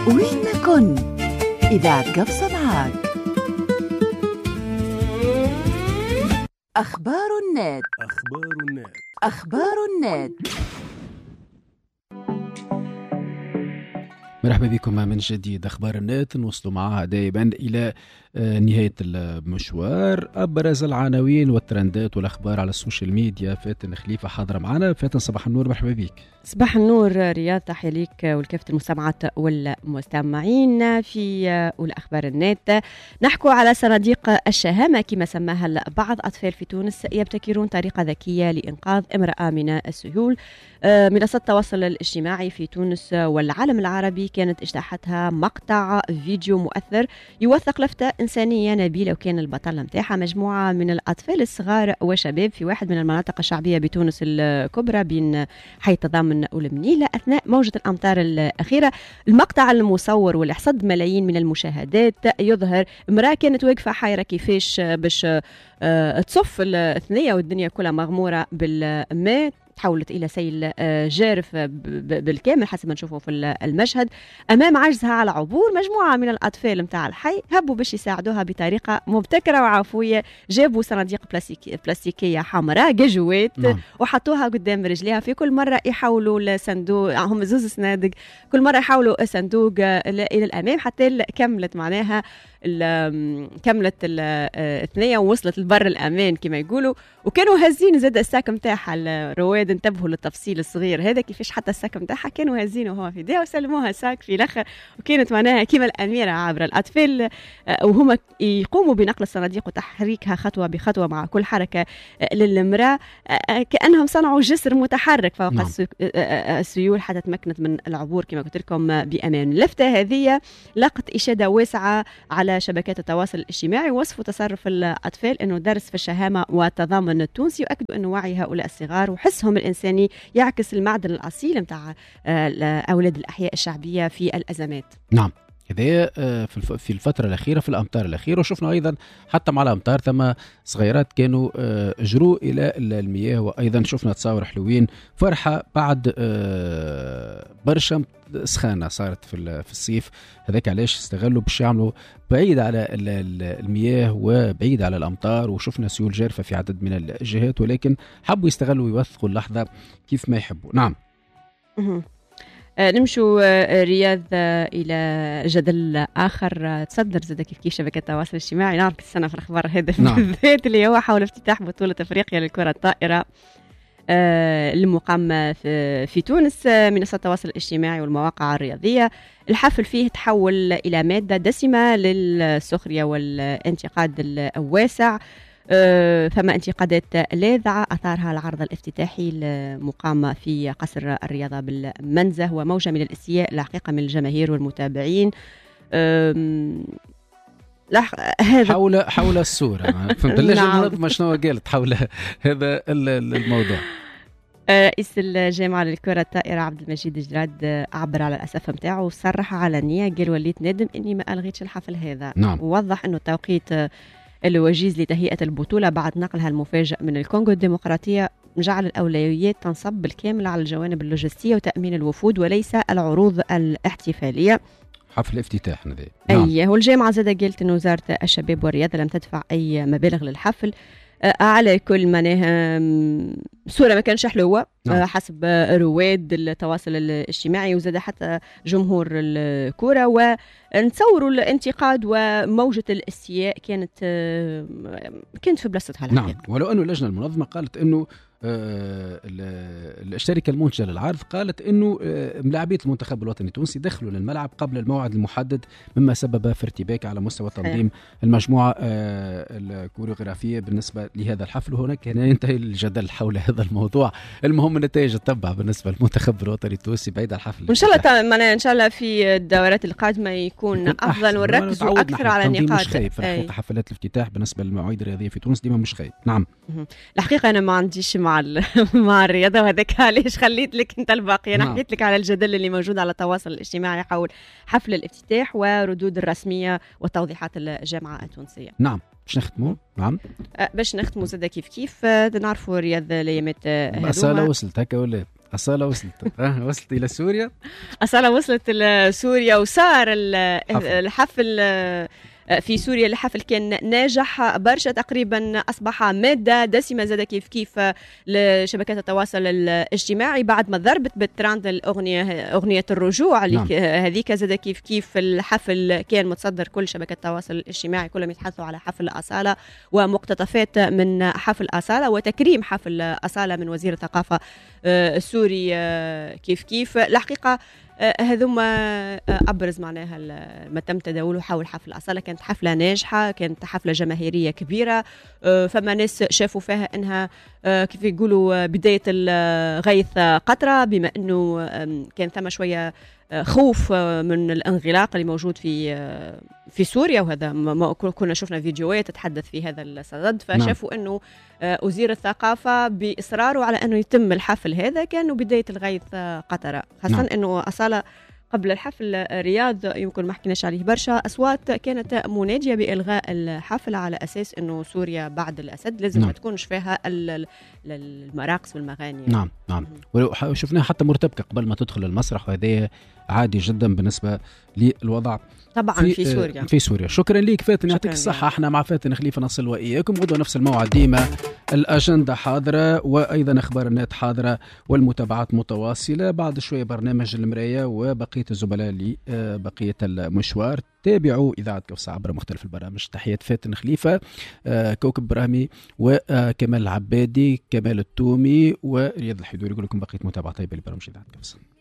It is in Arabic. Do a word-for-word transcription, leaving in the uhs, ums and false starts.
وين ما كن إذاعة قفصة معاك. أخبار النت أخبار النت أخبار النت مرحبا بكم من جديد. أخبار النت نوصل معها دائما إلى نهاية المشوار. أبرز العناوين والترندات والأخبار على السوشيال ميديا. فاتن خليفة حاضرة معنا. فاتن صباح النور، مرحبا بك. صباح النور رياض، تحية ليك ولكافة المستمعات والمستمعين في الأخبار النت. نحكو على صناديق الشهامة كما سماها البعض. أطفال في تونس يبتكرون طريقة ذكية لإنقاذ امرأة من السيول. منصات التواصل الاجتماعي في تونس والعالم العربي كانت اجتاحتها مقطع فيديو مؤثر يوثق لفتة إنسانية نبيلة، وكان البطل متاعها مجموعة من الأطفال الصغار وشباب في واحد من المناطق الشعبية بتونس الكبرى بين حي التضامن والمنيلة أثناء موجة الأمطار الأخيرة. المقطع المصور واللي حصد ملايين من المشاهدات يظهر امرأة كانت واقفة حيرة كيفاش باش تصف الثنية والدنيا كلها مغمورة بالماء، تحولت إلى سيل جارف بالكامل حسب ما نشوفه في المشهد. أمام عجزها على عبور، مجموعة من الأطفال متاع الحي هبوا باش يساعدوها بطريقة مبتكرة وعفوية. جابوا صناديق بلاستيكية, بلاستيكية حمراء جاجوات نعم. وحطوها قدام رجليها. في كل مرة يحاولوا الصندوق، هم زوز صنادق، كل مرة يحاولوا الصندوق إلى الأمام حتى كملت معناها كملت الثنية ووصلت لبر الأمان كما يقولوا. وكانوا هازين زاد الساك متاعها. الرواد انتبهوا للتفصيل الصغير هذا، كيفاش حتى الساك متاعها كانوا هازينه وهو في ايديها وسلموها ساك في الاخر، وكانت معناها كما الأميرة عبر الأطفال وهم يقوموا بنقل الصناديق وتحريكها خطوة بخطوة مع كل حركة للمرأة كأنهم صنعوا جسر متحرك فوق نعم. السيول حتى تمكنت من العبور كما قلت لكم بأمان. اللفتة هذه لقت إشادة واسعة على شبكات التواصل الاجتماعي، وصفوا تصرف الأطفال أنه درس في الشهامة والتضامن التونسي، وأكدوا أنه وعي هؤلاء الصغار وحسهم الإنساني يعكس المعدن الأصيل متاع أولاد الأحياء الشعبية في الأزمات. نعم، هذا في الفترة الأخيرة في الأمطار الأخيرة، وشفنا أيضا حتى مع الأمطار ثم صغيرات كانوا جروا إلى المياه، وأيضا شفنا تصاور حلوين فرحة بعد برشا سخانة صارت في الصيف هذاك. علاش استغلوا باش يعملوا بعيد على المياه وبعيد على الأمطار، وشفنا سيول جارفة في عدد من الجهات، ولكن حبوا يستغلوا ويوثقوا اللحظة كيف ما يحبوا. نعم. نمشوا رياض إلى جدل آخر تصدر زاد كيف كيف شبكة التواصل الاجتماعي. نعرف السنة في الأخبار هذا نعم. بالذات اللي هو حول افتتاح بطولة أفريقيا للكرة الطائرة المقام في, في تونس. منصات التواصل الاجتماعي والمواقع الرياضية الحفل فيه تحول إلى مادة دسمة للسخرية والانتقاد الواسع. أه فما انتقادات لاذعة أثارها العرض الافتتاحي المقام في قصر الرياضة بالمنزه، وموجة من الاستياء الحقيقة من الجماهير والمتابعين. هذا حول حول الصورة فهمت اللجنة المنظمة شنو قالت حول هذا الموضوع. رئيس الجامعة للكرة الطائرة عبد المجيد جراد عبر على الأسف متاعه وصرح علنيا، قال وليت ندم إني ما ألغيتش الحفل هذا نعم. ووضح إنه التوقيت الوجيز لتهيئة البطولة بعد نقلها المفاجئ من الكونغو الديمقراطية جعل الأولويات تنصب بالكامل على الجوانب اللوجستية وتأمين الوفود وليس العروض الاحتفالية. حفل افتتاح نذي نعم. أيه، والجامعة زاد قالت أن وزارة الشباب والرياضة لم تدفع أي مبالغ للحفل. على كل معناها صورة ما كانش حلوة نعم. حسب رواد التواصل الاجتماعي وزاد حتى جمهور الكرة، ونتصوروا الانتقاد وموجة الاستياء كانت كانت في بلاصتها الحقيقة. نعم، ولو أنه اللجنة المنظمة قالت أنه آه الشركة المنتجة للعرض قالت أنه آه ملاعبية المنتخب الوطني التونسي دخلوا للملعب قبل الموعد المحدد، مما سبب في ارتباك على مستوى تنظيم المجموعة آه الكوريوغرافية بالنسبة لهذا الحفل. وهناك هنا ينتهي الجدل حول هذا الموضوع. المهم النتائج تتبع بالنسبة للمنتخب الوطني التونسي بعيد عن الحفل. وإن شاء الله إن شاء الله في الدورات القادمة يكون, يكون أفضل ونركزوا أكثر على النقاط. مش خايف الحقيقة حفلات الافتتاح بالنسبة للمواعيد الرياضية في تونس ديما مش خايف. نعم. الحقيقة أنا ما عنديش مع مع الرياضة، وهذاك علاش خليت لك أنت الباقي. أنا حكيت لك على الجدل اللي موجود على التواصل الاجتماعي حول حفل الافتتاح وردود الرسمية وتوضيحات الجامعة التونسية. نعم. باش نختموا نعم أه باش نختموا زاد كيف كيف نعرفوا رياض الايامات هذوما. مسألة وصلت هكا ولا أصالة وصلت أه وصلت إلى سوريا. أصالة وصلت لسوريا وصار حفل. الحفل في سوريا. الحفل كان ناجح برشا، تقريبا أصبح مادة دسمة زاد كيف كيف لشبكات التواصل الاجتماعي بعد ما ضربت بالتراند الأغنية أغنية الرجوع. نعم. هذيك زاد كيف كيف الحفل كان متصدر كل شبكات التواصل الاجتماعي، كلهم يتحدثوا على حفل أصالة ومقتطفات من حفل أصالة وتكريم حفل أصالة من وزير الثقافة السوري. كيف كيف الحقيقة هذوما أبرز معناها ما تم تداوله حول حفل أصالة. كانت حفلة ناجحة، كانت حفلة جماهيرية كبيرة، فما ناس شافوا فيها أنها كيف يقولوا بداية الغيث قطرة، بما أنه كان ثم شوية خوف من الانغلاق اللي موجود في في سوريا، وهذا ما كنا شفنا فيديوهات تتحدث في هذا الصدد. فشافوا نعم. أنه وزير الثقافة بإصراره على أنه يتم الحفل هذا كانوا بداية الغيث قطرة، خاصة نعم. أنه أصالة قبل الحفل رياض يمكن ما حكيناش عليه برشا، أصوات كانت منادية بإلغاء الحفل على أساس أنه سوريا بعد الأسد لازم نعم. ما تكونش فيها المراقص والمغاني. نعم نعم، وشفناها حتى مرتبكة قبل ما تدخل المسرح، وهذا عادي جدا بالنسبة للوضع طبعا في, في سوريا. في سوريا. شكرا لك فاتن، يعطيك الصحة. احنا مع فاتن خليفة نصل وإياكم غدوة نفس الموعد، ديما الأجندة حاضرة وأيضا أخبار النت حاضرة والمتابعات متواصلة. بعد شوية برنامج المراية وبقية الزملاء لبقية المشوار. تابعوا إذاعة قفصة عبر مختلف البرامج. تحيات فاتن خليفة، كوكب برامي وكمال العبادي، كمال التومي ورياض الحدوري. يقول لكم بقية متابعة طيبة لبرامج إذاعة قفصة.